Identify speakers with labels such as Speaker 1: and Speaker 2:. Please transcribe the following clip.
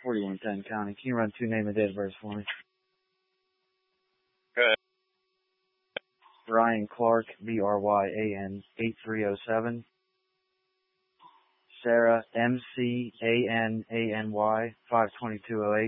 Speaker 1: 4110 County. Can you run 2 name and date of birth for me?
Speaker 2: Good.
Speaker 1: Ryan Clark, BRYAN 8307. Sarah MCANANY 52208.